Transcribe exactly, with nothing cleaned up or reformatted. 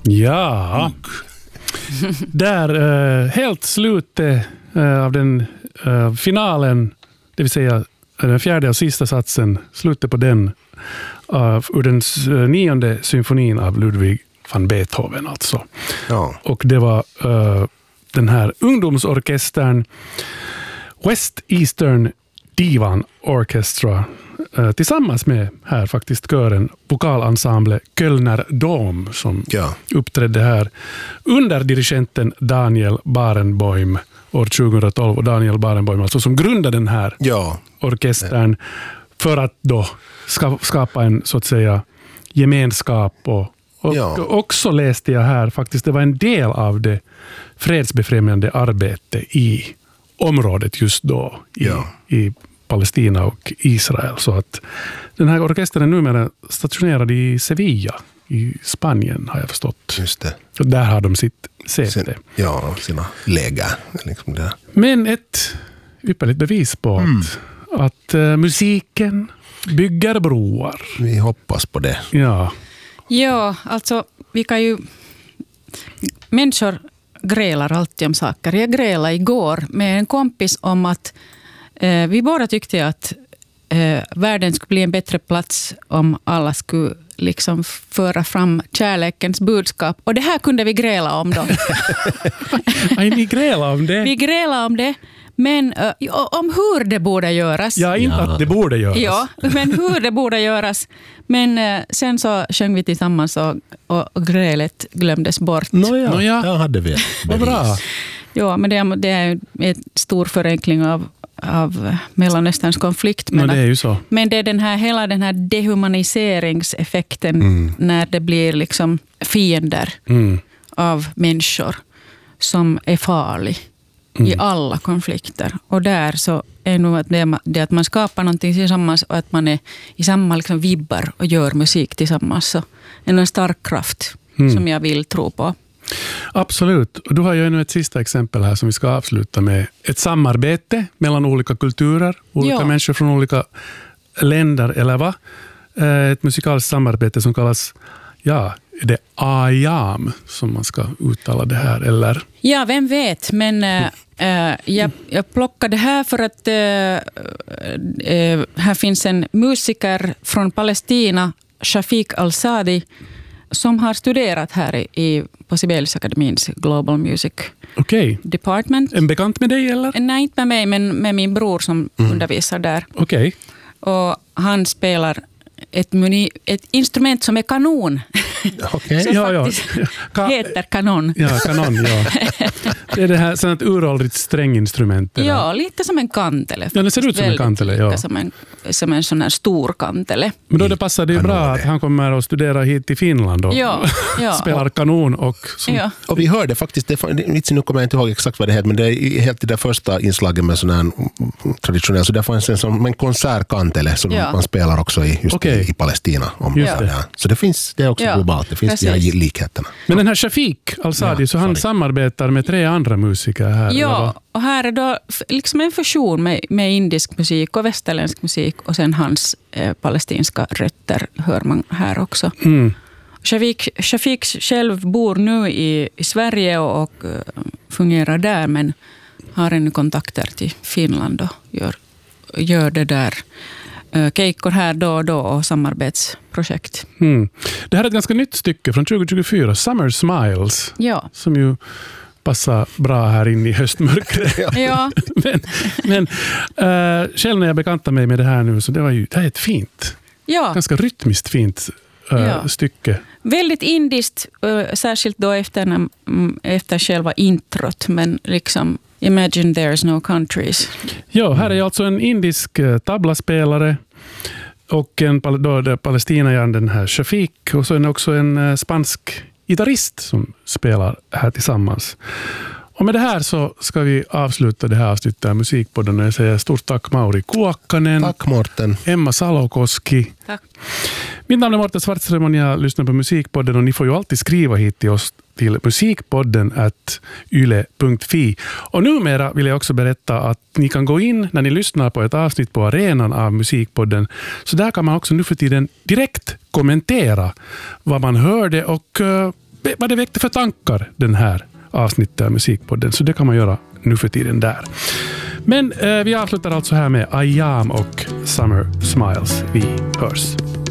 Ja, där uh, helt slutet uh, av den uh, finalen, det vill säga den fjärde och sista satsen, slutet på den uh, ur den uh, nionde symfonin av Ludwig van Beethoven alltså. Ja. Och det var uh, den här ungdomsorkestern West Eastern Divan Orchestra uh, tillsammans med här faktiskt kören vokalensemble Kölner Dom som Ja. uppträdde här under dirigenten Daniel Barenboim år tjugohundratolv, och Daniel Barenboim alltså som grundade den här Ja. orkestern för att då ska, skapa en så att säga gemenskap och, och Ja. också läste jag här faktiskt det var en del av det fredsbefrämjande arbete i området just då i, Ja. i Palestina och Israel, så att den här orkestern är numera stationerad i Sevilla i Spanien har jag förstått. Just det. Så där har de sitt säte. Sen, ja, sina läger. Liksom det. Men ett ypperligt bevis på Mm. att, att uh, musiken bygger broar. Vi hoppas på det. Ja. Ja, alltså vi kan ju... Människor grälar alltid om saker. Jag grälade igår med en kompis om att eh, vi båda tyckte att eh, världen skulle bli en bättre plats om alla skulle liksom föra fram kärlekens budskap. Och det här kunde vi gräla om då. Aj, ni grälar om det. Vi grälade om det, men uh, om hur det borde göras. Ja, inte Ja. att det borde göras. Ja, men hur det borde göras. Men uh, sen så sjöng vi tillsammans och, och, och grälet glömdes bort. Nåja, Nåja. där hade vi Vad bra. Ja, men det är, det är en stor förenkling av, av Mellanösterns konflikt. Men, No, det är ju så. men det är den här, hela den här dehumaniseringseffekten Mm. när det blir liksom fiender Mm. av människor som är farlig Mm. i alla konflikter. Och där så är nog att det, det att man skapar någonting tillsammans och att man är i samma liksom vibbar och gör musik tillsammans. Så är en stark kraft Mm. som jag vill tro på. Absolut. Och då har jag ännu ett sista exempel här som vi ska avsluta med. Ett samarbete mellan olika kulturer, olika Ja. människor från olika länder, eller va? Eh, Ett musikaliskt samarbete som kallas, ja, är det Ayam som man ska uttala det här, eller? Ja, vem vet, men äh, äh, jag, jag plockade här för att äh, äh, här finns en musiker från Palestina, Shafiq Al-Sadi, som har studerat här i, i på Sibeliusakademins Global Music Okej. Department. En bekant med dig, eller? Nej, inte med mig, men med min bror som undervisar där. Okej. Och han spelar ett, muni, ett instrument som är kanon. Okej. Som Ja, ja. faktiskt Ka- heter kanon. Ja, kanon, ja. Det är det här sånt uråldrigt stränginstrument. eller? Ja, lite som en kantele. Ja, det ser ut som en Väldigt kantele, lika ja. Som en, som en sån här stor kantele. Men då det passar det ju bra att han kommer att studera hit till Finland och Ja, ja. spelar kanon och som, Ja. Och vi hörde faktiskt, det, det, nu kommer jag inte ihåg exakt vad det heter, men det är helt i det första inslaget med sån här traditionell, så det fanns en sån en konsertkantele som Ja. man spelar också i, just Okej. i, i Palestina. Om Just det. Ja. Så det finns, det är också Ja, globalt, det finns precis. de här likheterna. Men den här Shafiq Al-Sadi, Ja, så han sorry. samarbetar med tre andra musiker här. eller Ja, vad? och här är då f- liksom en fusion med, med indisk musik och västerländsk musik och sen hans eh, palestinska rötter hör man här också. Mm. Shafiq, Shafiq själv bor nu i, i Sverige och, och eh, fungerar där, men har ännu kontakter till Finland och gör, gör det där eh, keikkor här då och då och samarbetsprojekt. Mm. Det här är ett ganska nytt stycke från tjugo tjugofyra, Summer Smiles, Ja, som ju passar bra här in i höstmörkret. ja. men men uh, själv när jag bekantade mig med det här nu, så det var ju det här är ett fint, ja. ganska rytmiskt fint uh, Ja. stycke. Väldigt indiskt, uh, särskilt då efter, när, mm, efter själva introt, men liksom Imagine there's no countries. Ja, här är alltså en indisk uh, tablaspelare och en pal- då, det palestinajaren, den här Shafiq, och så är det också en uh, spansk gitarrist som spelar här tillsammans. Och med det här så ska vi avsluta det här avsnittet av Musikpodden. Jag säger stort tack Mauri Kuokkanen, Tack Morten. Emma Salokoski. Tack. Mitt namn är Morten Svartström och jag lyssnar på Musikpodden, och ni får ju alltid skriva hit till oss till musikpodden at yle punkt fi. Och numera vill jag också berätta att ni kan gå in när ni lyssnar på ett avsnitt på arenan av Musikpodden. Så där kan man också nu för tiden direkt kommentera vad man hörde och uh, vad det väckte för tankar den här avsnittet av Musikpodden. Så det kan man göra nu för tiden där. Men eh, vi avslutar alltså här med I Am och Summer Smiles. Vi hörs.